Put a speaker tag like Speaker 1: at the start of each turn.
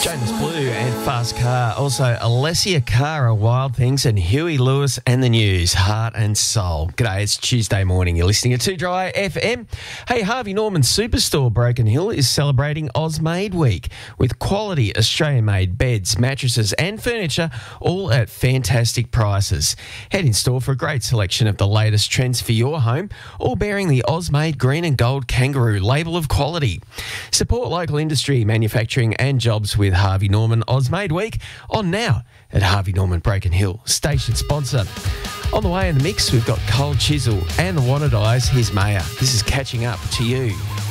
Speaker 1: James Blue and Fast Car. Also, Alessia Cara, Wild Things, and Huey Lewis and the News, Heart and Soul. G'day, it's Tuesday morning. You're listening to 2 Dry FM. Hey, Harvey Norman Superstore Broken Hill is celebrating Ozmade Week with quality Australian-made beds, mattresses and furniture, all at fantastic prices. Head in store for a great selection of the latest trends for your home, all bearing the Ozmade Green and Gold Kangaroo label of quality. Support local industry, manufacturing and jobs with Harvey Norman Ozmade Week on now at Harvey Norman Broken Hill, station sponsor. On the way in the mix, we've got Cold Chisel and the Wanted Eyes. Here's Maya. This is Catching Up to You.